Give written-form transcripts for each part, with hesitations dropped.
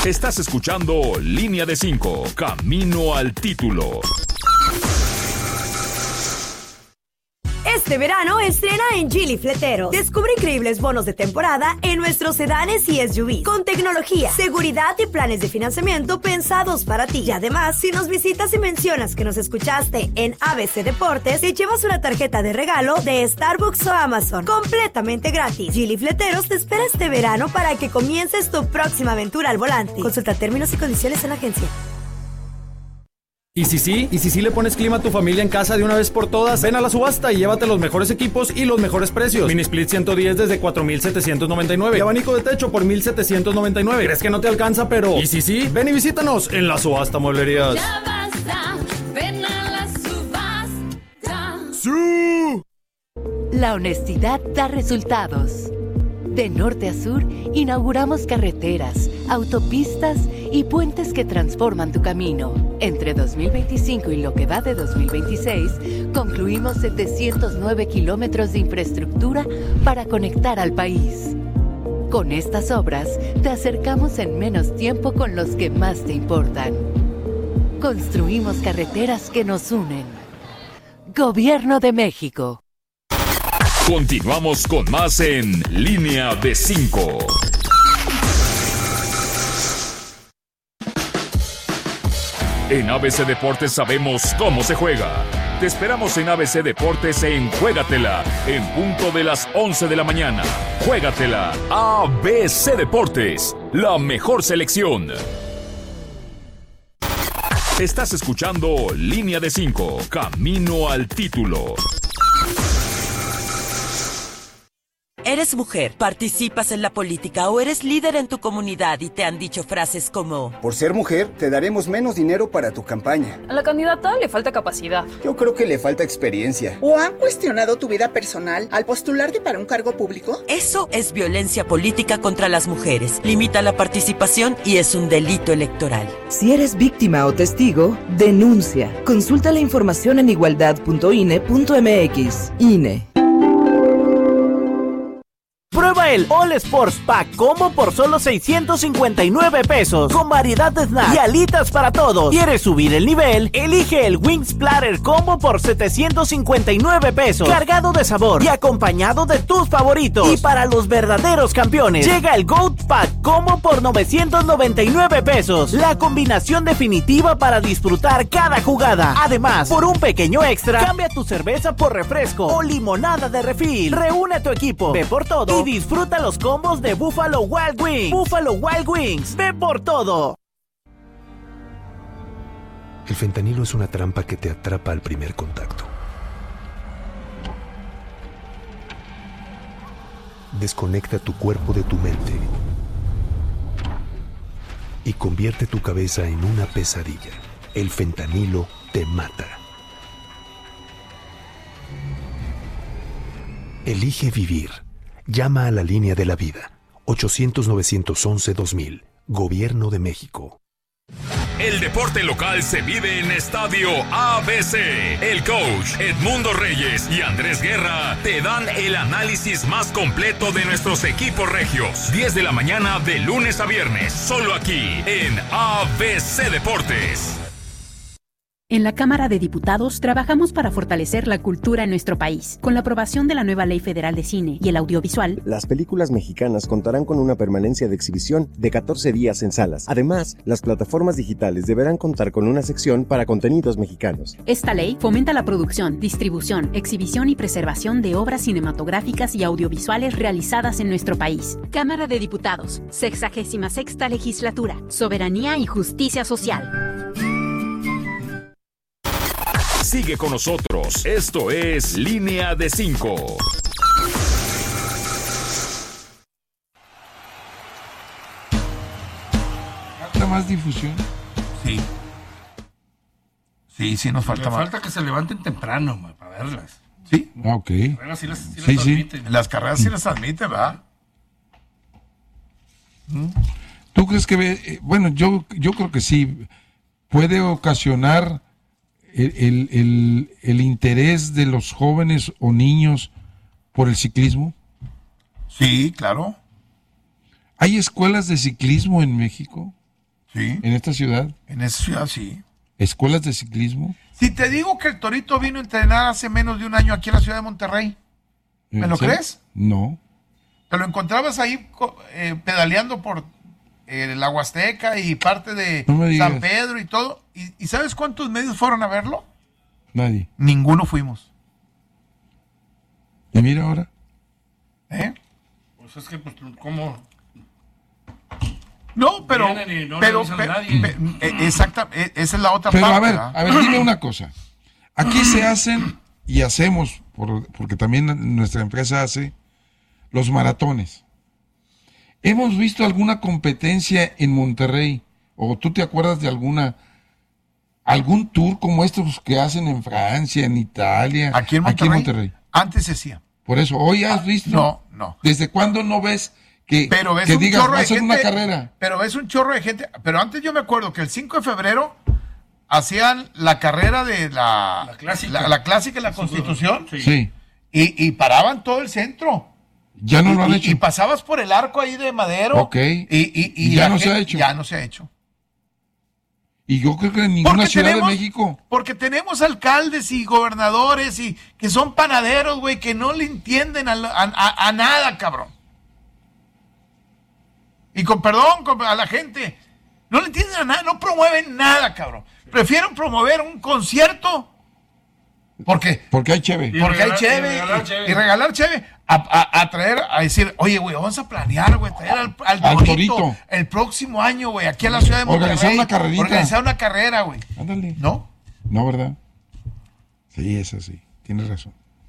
Estás escuchando Línea de 5, Camino al Título. Este verano estrena en Geely Fleteros. Descubre increíbles bonos de temporada en nuestros sedanes y SUVs, con tecnología, seguridad y planes de financiamiento pensados para ti. Y además, si nos visitas y mencionas que nos escuchaste en ABC Deportes, te llevas una tarjeta de regalo de Starbucks o Amazon, completamente gratis. Geely Fleteros te espera este verano para que comiences tu próxima aventura al volante. Consulta términos y condiciones en la agencia. ¿Y si sí le pones clima a tu familia en casa de una vez por todas? Ven a la subasta y llévate los mejores equipos y los mejores precios. Mini Split 110 desde 4,799 y abanico de techo por 1,799. ¿Crees que no te alcanza? Pero ¿y si sí? Ven y visítanos en la subasta Mueblerías. Ya basta, ven a la subasta. ¡Sí! La honestidad da resultados. De norte a sur, inauguramos carreteras, autopistas y puentes que transforman tu camino. Entre 2025 y lo que va de 2026, concluimos 709 kilómetros de infraestructura para conectar al país. Con estas obras, te acercamos en menos tiempo con los que más te importan. Construimos carreteras que nos unen. Gobierno de México. Continuamos con más en Línea de 5. En ABC Deportes sabemos cómo se juega. Te esperamos en ABC Deportes en Juégatela, en punto de las 11 de la mañana. Juégatela, ABC Deportes, la mejor selección. Estás escuchando Línea de 5, Camino al Título. ¿Eres mujer, participas en la política o eres líder en tu comunidad y te han dicho frases como: por ser mujer, te daremos menos dinero para tu campaña? A la candidata le falta capacidad. Yo creo que le falta experiencia. ¿O han cuestionado tu vida personal al postularte para un cargo público? Eso es violencia política contra las mujeres. Limita la participación y es un delito electoral. Si eres víctima o testigo, denuncia. Consulta la información en igualdad.ine.mx. INE. Prueba el All Sports Pack Combo por solo 659 pesos, con variedad de snacks y alitas para todos. ¿Quieres subir el nivel? Elige el Wings Platter Combo por 759 pesos, cargado de sabor y acompañado de tus favoritos. Y para los verdaderos campeones, llega el Goat Pack Combo por 999 pesos, la combinación definitiva para disfrutar cada jugada. Además, por un pequeño extra, cambia tu cerveza por refresco o limonada de refil. Reúne a tu equipo, ve por todo y disfruta los combos de Buffalo Wild Wings. Buffalo Wild Wings, ve por todo. El fentanilo es una trampa que te atrapa al primer contacto. Desconecta tu cuerpo de tu mente y convierte tu cabeza en una pesadilla. El fentanilo te mata. Elige vivir. Llama a la línea de la vida. 800-911-2000. Gobierno de México. El deporte local se vive en Estadio ABC. El coach Edmundo Reyes y Andrés Guerra te dan el análisis más completo de nuestros equipos regios. 10 de la mañana de lunes a viernes, solo aquí en ABC Deportes. En la Cámara de Diputados trabajamos para fortalecer la cultura en nuestro país. Con la aprobación de la nueva Ley Federal de Cine y el Audiovisual, las películas mexicanas contarán con una permanencia de exhibición de 14 días en salas. Además, las plataformas digitales deberán contar con una sección para contenidos mexicanos. Esta ley fomenta la producción, distribución, exhibición y preservación de obras cinematográficas y audiovisuales realizadas en nuestro país. Cámara de Diputados, 66ª Legislatura, Soberanía y Justicia Social. Sigue con nosotros. Esto es Línea de 5. ¿Falta más difusión? Sí. Sí, nos falta más. Falta que se levanten temprano para verlas. Sí. Ok. Bueno, sí las admiten. Las carreras sí las admiten, ¿verdad? ¿Tú crees que... bueno, yo creo que sí. Puede ocasionar el interés de los jóvenes o niños por el ciclismo. Sí, claro. ¿Hay escuelas de ciclismo en México? Sí. ¿En esta ciudad? En esta ciudad, sí. ¿Escuelas de ciclismo? Si te digo que el Torito vino a entrenar hace menos de un año aquí en la ciudad de Monterrey, ¿me lo crees? No. Te lo encontrabas ahí pedaleando por la Huasteca y parte de San Pedro y todo. ¿Y sabes cuántos medios fueron a verlo? Nadie. Ninguno fuimos. ¿Y mira ahora? Pues es que, ¿cómo? No, pero... exactamente, esa es la otra parte. Pero a ver, dime una cosa. Aquí se hacen y hacemos, porque también nuestra empresa hace, los maratones. ¿Hemos visto alguna competencia en Monterrey? ¿O tú te acuerdas de algún tour como estos que hacen en Francia, en Italia? Aquí en Monterrey. Antes se hacía. Por eso, ¿hoy has visto? No. ¿Desde cuándo no ves que un digas, chorro va a de ser gente, una carrera? Pero ves un chorro de gente. Pero antes yo me acuerdo que el 5 de febrero hacían la carrera de la clásica de la Constitución. Sí. Y paraban todo el centro. Ya no lo han hecho. Y pasabas por el arco ahí de Madero. Ok. Y ya no se ha hecho. Ya no se ha hecho. Y yo creo que en ninguna ciudad de México. Porque tenemos alcaldes y gobernadores y que son panaderos, güey, que no le entienden a nada, cabrón. Y con perdón a la gente, no le entienden a nada, no promueven nada, cabrón. Prefieren promover un concierto. ¿Por qué? Porque hay cheve. Porque hay cheve. Y regalar cheve. A traer, a decir, oye, güey, vamos a planear, güey, traer al Torito el próximo año, güey, aquí a la ciudad de Monterrey. Organizar una carrera, güey. Ándale. ¿No? No, ¿verdad? Sí, es así. Tienes razón.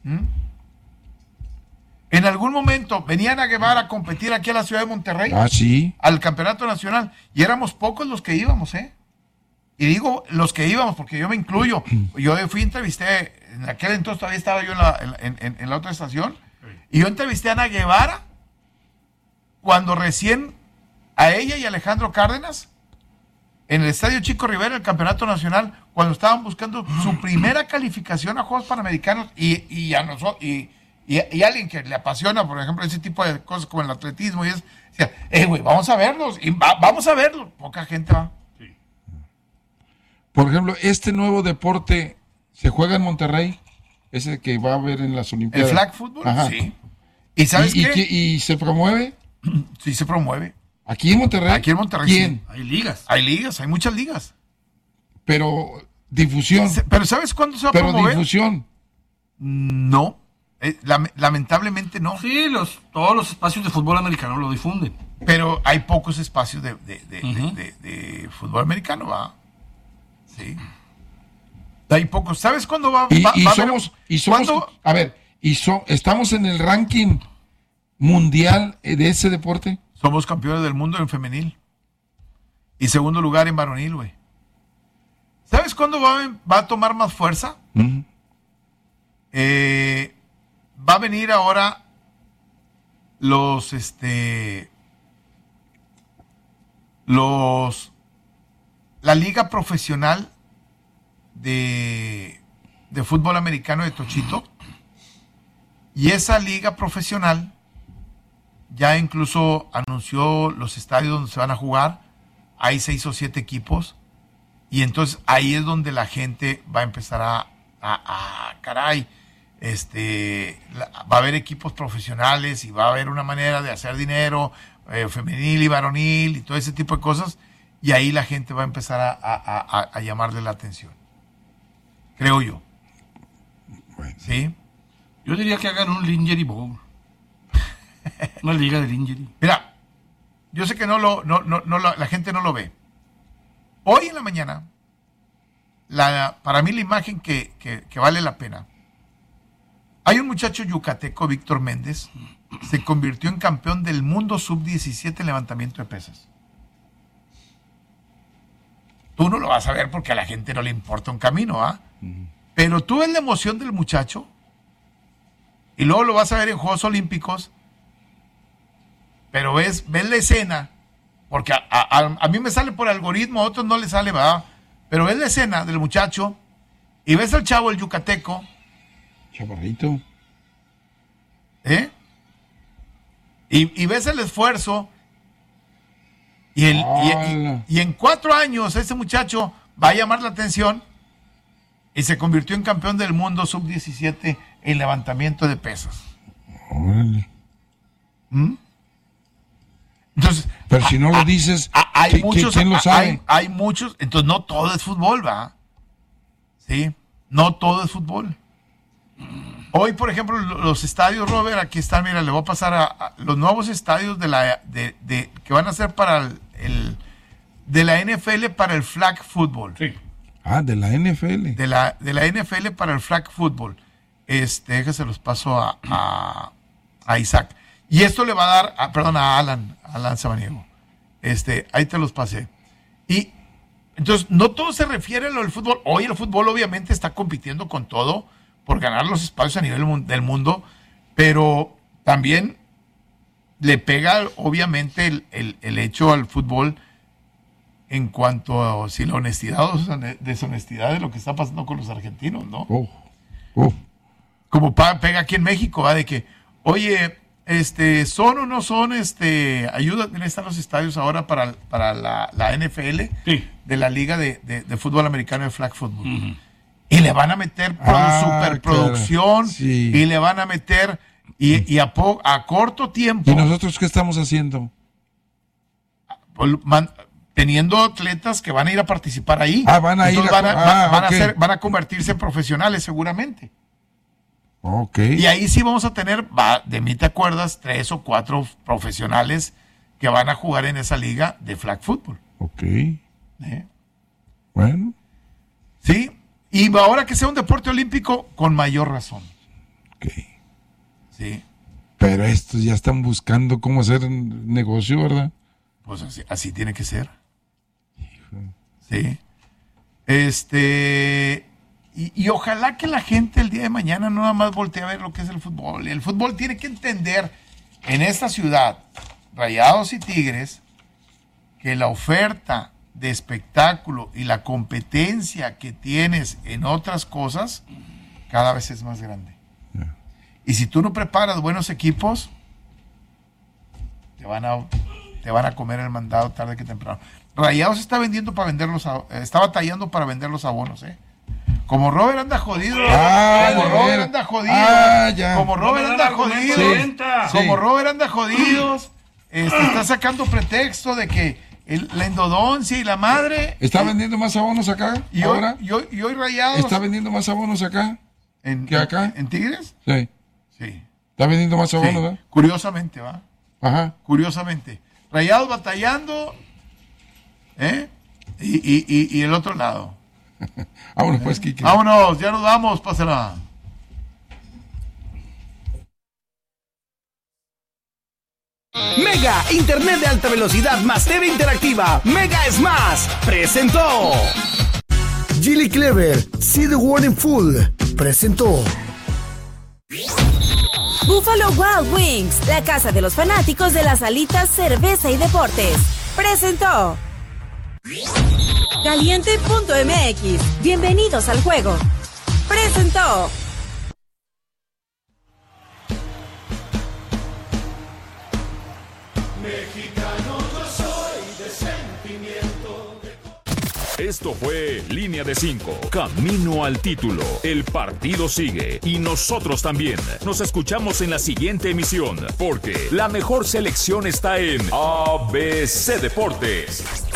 En algún momento venían a Guevara a competir aquí a la ciudad de Monterrey. Ah, sí. Al campeonato nacional. Y éramos pocos los que íbamos, Y digo los que íbamos porque yo me incluyo. Yo entrevisté, en aquel entonces todavía estaba yo en la otra estación. Y yo entrevisté a Ana Guevara cuando recién a ella y a Alejandro Cárdenas en el Estadio Chico Rivera, el Campeonato Nacional, cuando estaban buscando su primera calificación a Juegos Panamericanos y a nosotros y alguien que le apasiona, por ejemplo, ese tipo de cosas como el atletismo y es, decía, güey, vamos a verlos, vamos a verlos. Poca gente va. Sí. Por ejemplo, este nuevo deporte se juega en Monterrey, ese que va a haber en las Olimpiadas. ¿El flag football? Ajá. Sí. ¿Y sabes qué? ¿Y se promueve? Sí, se promueve. ¿Aquí en Monterrey? Aquí en Monterrey. ¿Quién? Sí. Hay ligas, hay muchas ligas. Pero difusión. ¿Pero sabes cuándo se va a promover? Pero difusión. No. Lamentablemente no. Sí, todos los espacios de fútbol americano lo difunden. Pero hay pocos espacios de fútbol americano, ¿va? Sí. Hay pocos. ¿Sabes cuándo va? ¿Estamos en el ranking mundial de ese deporte? Somos campeones del mundo en femenil. Y segundo lugar en varonil, güey. ¿Sabes cuándo va a tomar más fuerza? Va a venir ahora la liga profesional de fútbol americano de Tochito, y esa liga profesional ya incluso anunció los estadios donde se van a jugar. Hay 6 o 7 equipos, y entonces ahí es donde la gente va a empezar va a haber equipos profesionales y va a haber una manera de hacer dinero femenil y varonil y todo ese tipo de cosas, y ahí la gente va a empezar a llamarle la atención, creo yo. Bueno. ¿Sí? Yo diría que hagan un Lingerie Bowl. Una liga de Lingerie. Mira, yo sé que la gente no lo ve. Hoy en la mañana, para mí la imagen que vale la pena. Hay un muchacho yucateco, Víctor Méndez, se convirtió en campeón del mundo sub-17 en levantamiento de pesas. Tú no lo vas a ver porque a la gente no le importa un camino, ¿ah? Pero tú ves la emoción del muchacho y luego lo vas a ver en Juegos Olímpicos, pero ves la escena, porque a mí me sale por algoritmo, a otros no le sale, ¿verdad? Pero ves la escena del muchacho y ves al chavo, el yucateco. Chaparrito. Y ves el esfuerzo Y en 4 años ese muchacho va a llamar la atención y se convirtió en campeón del mundo sub-17 en levantamiento de pesas. Órale. Entonces, pero si no lo dices, ¿quién lo sabe? Hay muchos, entonces no todo es fútbol, ¿va? Sí, no todo es fútbol. Hoy, por ejemplo, los estadios, Robert, aquí están, mira, le voy a pasar a los nuevos estadios que van a ser para de la NFL para el flag football. Sí. Ah, de la NFL. De la NFL para el flag football. Déjese los paso a Isaac. Y esto le va a dar, a Alan Samaniego. Ahí te los pasé. Y entonces, no todo se refiere a lo del fútbol. Hoy el fútbol obviamente está compitiendo con todo por ganar los espacios a nivel del mundo, pero también le pega obviamente el hecho al fútbol en cuanto a si la honestidad o deshonestidad de lo que está pasando con los argentinos, ¿no? Como pega aquí en México, ¿va? De que, oye, ¿son o no son ayuda? Están los estadios ahora para la NFL, sí, de la Liga de Fútbol Americano de Flag Football. Uh-huh. Y le van a meter superproducción, sí, y le van a meter y a corto tiempo. ¿Y nosotros qué estamos haciendo? Teniendo atletas que van a ir a participar ahí. Van a convertirse en profesionales seguramente. Okay. Y ahí sí vamos a tener, de mí te acuerdas, 3 o 4 profesionales que van a jugar en esa liga de flag football. Ok. Bueno. Sí, y ahora que sea un deporte olímpico, con mayor razón. Ok. Sí. Pero estos ya están buscando cómo hacer negocio, ¿verdad? Pues así tiene que ser. Hijo. Sí. Y ojalá que la gente el día de mañana no nada más voltee a ver lo que es el fútbol. Y el fútbol tiene que entender en esta ciudad, Rayados y Tigres, que la oferta de espectáculo y la competencia que tienes en otras cosas cada vez es más grande. Yeah. Y si tú no preparas buenos equipos, te van a comer el mandado tarde que temprano. Rayados está vendiendo para venderlos, está batallando para vender los abonos, Como Robert anda jodido, está sacando pretexto de que la endodoncia y la madre. ¿Está vendiendo más abonos acá? Y ahora hoy Rayados. ¿Está vendiendo más abonos acá que acá? ¿En Tigres? Sí. Sí. ¿Está vendiendo más abonos, ¿verdad? Curiosamente, ¿va? Ajá. Curiosamente. Rayados batallando, y el otro lado. Vámonos, pues, Kike. Vámonos, ya nos vamos, pásala. Mega Internet de alta velocidad más TV interactiva. Mega es más. Presentó. Gilly Clever, See the World in Full. Presentó. Buffalo Wild Wings, la casa de los fanáticos de las alitas, cerveza y deportes. Presentó. Caliente.mx, bienvenidos al juego. Presentó. Mexicano yo soy de sentimiento. Esto fue Línea de 5, camino al título. El partido sigue y nosotros también. Nos escuchamos en la siguiente emisión, porque la mejor selección está en ABC Deportes.